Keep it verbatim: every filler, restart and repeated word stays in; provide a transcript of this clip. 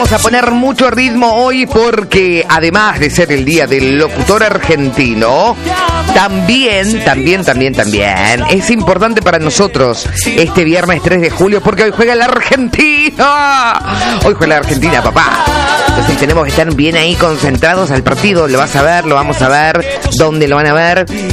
vamos a poner mucho ritmo hoy porque además de ser el día del locutor argentino, también, también, también, también es importante para nosotros este viernes tres de julio porque hoy juega la Argentina. Hoy juega la Argentina, papá. Entonces tenemos que estar bien ahí concentrados al partido. Lo vas a ver, lo vamos a ver, dónde lo van a ver.